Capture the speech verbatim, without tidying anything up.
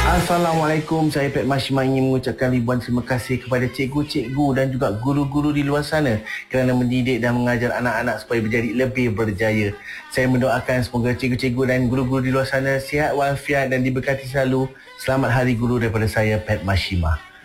Assalamualaikum, saya Pat Mashima ingin mengucapkan ribuan terima kasih kepada cikgu-cikgu dan juga guru-guru di luar sana kerana mendidik dan mengajar anak-anak supaya menjadi lebih berjaya. Saya mendoakan semoga cikgu-cikgu dan guru-guru di luar sana sihat walafiat dan diberkati selalu. Selamat Hari Guru daripada saya, Pat Mashima.